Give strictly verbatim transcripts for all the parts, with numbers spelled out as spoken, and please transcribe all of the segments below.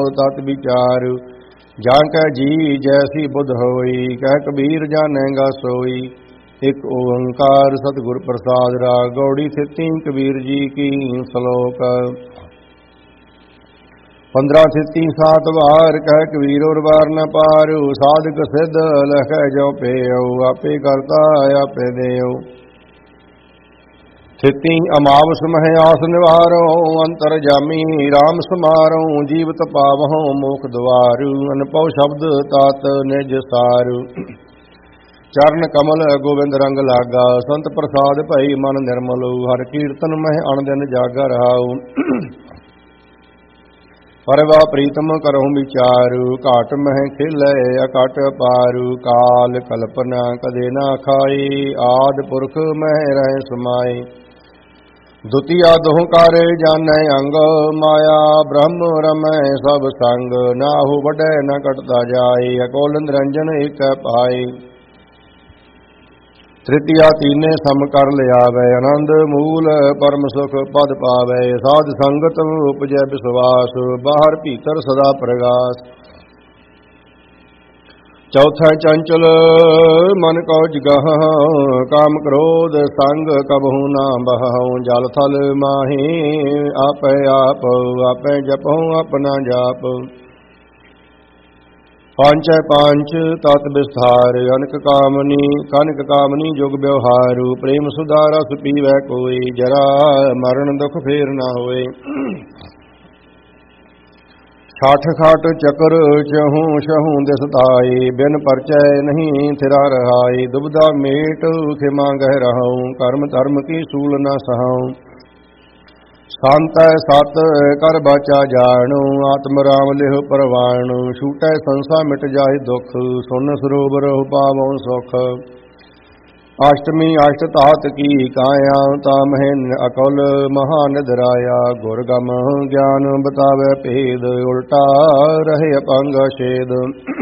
तत विचार। जांकै जी जैसी बुध होई, कह कबीर जानेगा सोई। एक ओंकार सतगुर प्रसाद राग, गौड़ी थिती कबीर जी की सलोक। पंद्रह थिती सात बार, कह कबीर और बार न पार। साधक सिद्ध लख जो पेऊ, आपे करता आपे देऊ। थिती अमावस मह आस निवारो, अंतर जामी राम समारो। जीवत पावहों मोख द्वार, अनपौ शब्द तात निज सार। चरण कमल गोविंद रंग लागा, संत प्रसाद भई मन निर्मल। हर कीर्तन मह अणदिन जागा रहाऊ। परवा प्रीतम करहु विचारु, घाट मह खिलै अकट पारु। काल कल्पना कदे ना खाई, आद पुरख मह रह समाई। दुतिया दोह कर जानै अंग, माया ब्रह्म रमै सब संग। नाहु वडै न कटता जाय, अकोल निरंजन एक पाई। तृतीया तीने सम कर लियावै, आनंद मूल परम सुख पद पावै। साध संगत उपजै विश्वास, बाहर भीतर सदा प्रगास। चौथा चंचल मन को जगह, काम क्रोध संग कबहू ना बहऊं। जल थल माही आपै आप, आपै जपऊं अपना जाप। पांचै पांच तत् विस्तार, अनक कामनी कनक कामनी जुग व्यवहार। प्रेम सुधा रस पीवै कोई, जरा मरण दुख फेर ना होए। छाठ खाट चक्र चहूँ शहूँ दिसताई, बिन परचय नहीं थिरा रहाई। दुबदा मेट खिमा गह रहूं, कर्म धर्म की सूल न सहाऊं। शांतै सत कर बाचा जाणु, आत्म राम लिह परवाणु। छूटै संसा मिट जाहि दुख, सुन सरोवर पावों सुख। अष्टमी अष्ट तात की काया, तामह अकुल महानिधराया। गुर गम ज्ञान बतावै भेद, उल्टा रहे अपंग छेद।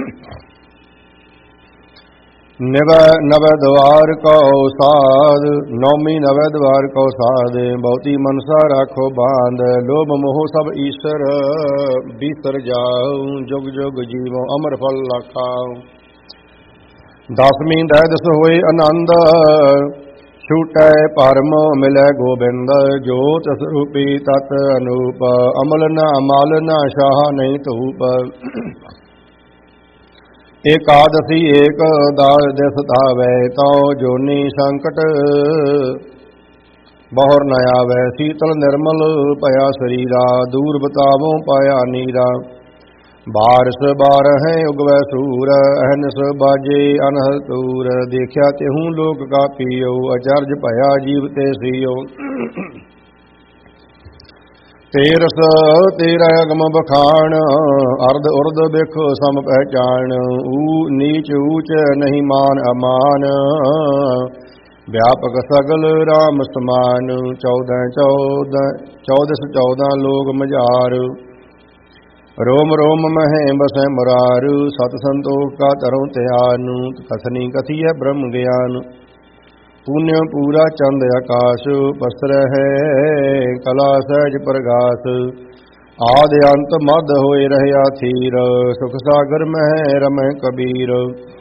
निव नवै द्वार कौ साध, नौमी नवै द्वार कौ साध। बहुती मनसा राखो बांध, लोभ मोह सब ईश्वर बीसर जाऊ। जुग जुग जीवो अमर फल लाखाऊ। दसवीं दैदस होए आनंद, छूटै परम मिलै गोबिंद। जोत स्वरूपी तत् अनूप, अमल न मल न शाह नहीं धूप। एकादशी एक दिस धावै, तौ जोनी संकट बहुर न आवै। शीतल निर्मल पया शरीरा, दूर बतावों पाया नीरा। बारस बारह उगवै सूर, अहनस बाजे अनहद तूर। देखा तेहूँ लोक का पियो, अचरज भया जीव ते सियो। तेरस तेरा अगम बखान, अर्ध उर्द बिख सम पहचान। ऊ नीच ऊच नहीं मान अमान, व्यापक सगल राम समान। चौदह चौदह चौदस चौदह लोग मझार, रोम रोम मह बसै मुरार। सत संतोष का तरु त्यान, कथनी कथिय ब्रह्म ज्ञान। पुण्य पूरा चंद आकाश, पसर है कला सहज प्रगास। आदि अंत मद होए रहया थीर, सुख सागर मह रमह कबीर।